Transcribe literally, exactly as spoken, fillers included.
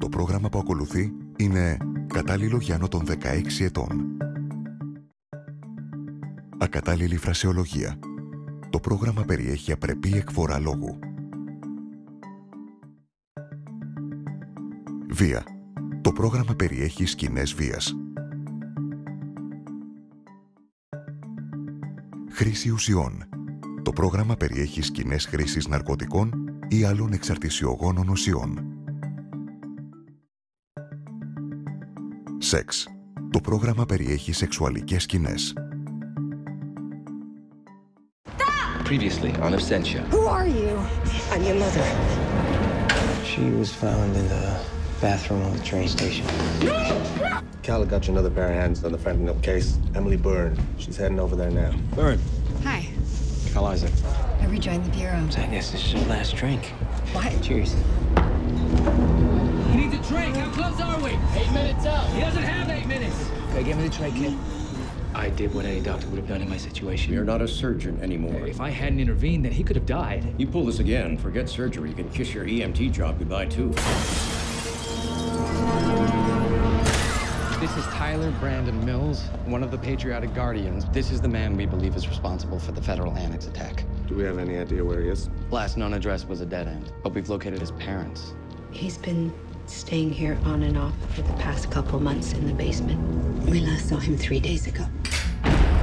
Το πρόγραμμα που ακολουθεί είναι κατάλληλο για άνω των δεκαέξι ετών. Ακατάλληλη φρασεολογία. Το πρόγραμμα περιέχει απρεπή εκφορά λόγου. Βία. Το πρόγραμμα περιέχει σκηνές βίας. Χρήση ουσιών. Το πρόγραμμα περιέχει σκηνές χρήσης ναρκωτικών ή άλλων εξαρτησιογόνων ουσιών. Σεξ. Το πρόγραμμα περιέχει σεξουαλικές σκηνές. Previously on Absentia. Who are you? I'm your mother. She was found in the bathroom of the train station. Cal got you another pair of hands on the Fentanyl case. Emily Byrne. She's heading over there now. Byrne. Hi. How is it? I rejoined the bureau. I guess this is your last drink. What? Cheers. He needs a drink. How close are we? Eight minutes out. He doesn't have eight minutes. Okay, give me the tray, kid. I did what any doctor would have done in my situation. You're not a surgeon anymore. If I hadn't intervened, then he could have died. You pull this again, forget surgery. You can kiss your E M T job goodbye, too. This is Tyler Brandon Mills, one of the Patriotic Guardians. This is the man we believe is responsible for the federal annex attack. Do we have any idea where he is? Last known address was a dead end, but we've located his parents. He's been staying here on and off for the past couple months in the basement. We last saw him three days ago.